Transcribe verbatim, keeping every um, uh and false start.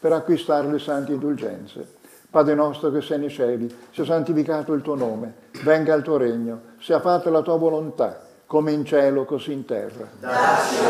per acquistare le sante indulgenze. Padre nostro che sei nei cieli, sia santificato il tuo nome, venga il tuo regno, sia fatta la tua volontà, come in cielo così in terra. Dacci